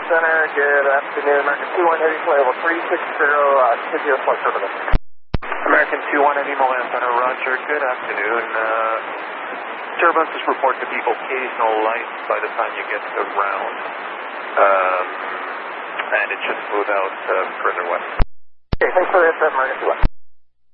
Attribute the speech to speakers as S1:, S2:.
S1: Center, good afternoon. American 2-1 Heavy Flight Level 360, Tokyo Flight Turbulence.
S2: American 2-1 Heavy Milan Center, roger, good afternoon. Turbulences report to be occasional light by the time you get to ground. And it should smooth out further west.
S1: Okay, thanks for the American 2-1.